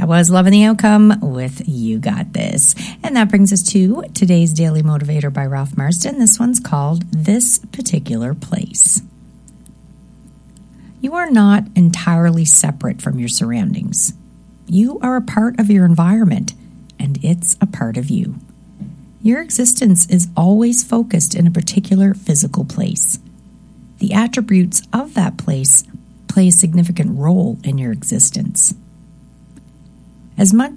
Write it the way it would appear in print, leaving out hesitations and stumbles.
That was Loving the Outcome with You Got This. And that brings us to today's Daily Motivator by Ralph Marston. This one's called This Particular Place. You are not entirely separate from your surroundings. You are a part of your environment, and it's a part of you. Your existence is always focused in a particular physical place. The attributes of that place play a significant role in your existence. As much